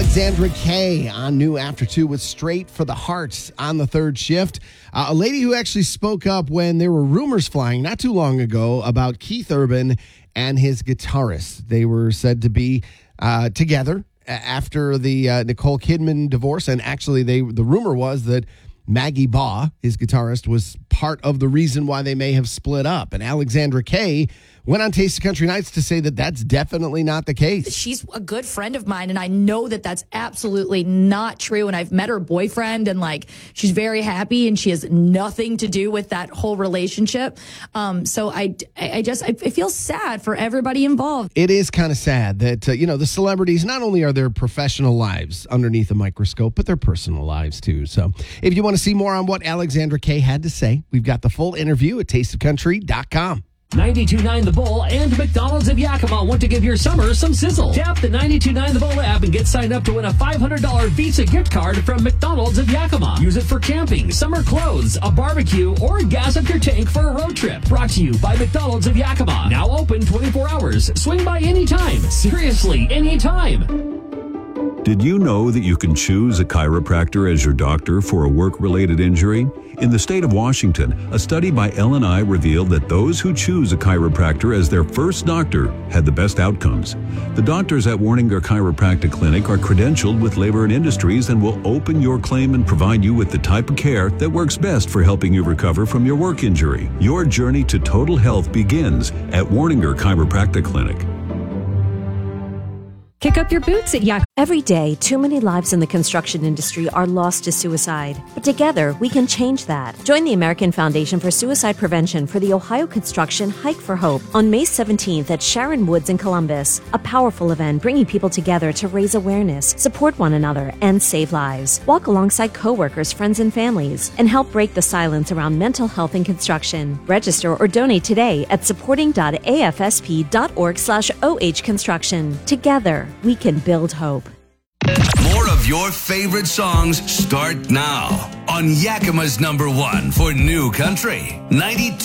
Alexandra Kay on New After 2 with Straight for the Heart on the third shift. A lady who actually spoke up when there were rumors flying not too long ago about Keith Urban and his guitarist. They were said to be together after the Nicole Kidman divorce, and actually the rumor was that Maggie Baugh, his guitarist, was part of the reason why they may have split up. And Alexandra Kay went on Taste of Country Nights to say that that's definitely not the case. She's a good friend of mine, and I know that that's absolutely not true. And I've met her boyfriend, and she's very happy, and she has nothing to do with that whole relationship. So I feel sad for everybody involved. It is kind of sad that the celebrities, not only are their professional lives underneath a microscope, but their personal lives too. So if you want to see more on what Alexandra Kay had to say, we've got the full interview at tasteofcountry.com. 92.9 The Bull and McDonald's of Yakima want to give your summer some sizzle. Tap the 92.9 The Bull app and get signed up to win a $500 Visa gift card from McDonald's of Yakima. Use it for camping, summer clothes, a barbecue, or gas up your tank for a road trip. Brought to you by McDonald's of Yakima. Now open 24 hours. Swing by anytime. Seriously, anytime. Did you know that you can choose a chiropractor as your doctor for a work-related injury? In the state of Washington, a study by L&I revealed that those who choose a chiropractor as their first doctor had the best outcomes. The doctors at Warninger Chiropractic Clinic are credentialed with Labor and Industries and will open your claim and provide you with the type of care that works best for helping you recover from your work injury. Your journey to total health begins at Warninger Chiropractic Clinic. Kick up your boots at Yakima. Every day, too many lives in the construction industry are lost to suicide. But together, we can change that. Join the American Foundation for Suicide Prevention for the Ohio Construction Hike for Hope on May 17th at Sharon Woods in Columbus. A powerful event bringing people together to raise awareness, support one another, and save lives. Walk alongside coworkers, friends, and families, and help break the silence around mental health in construction. Register or donate today at supporting.afsp.org/OH Construction. Together, we can build hope. More of your favorite songs start now on Yakima's #1 for New Country 92.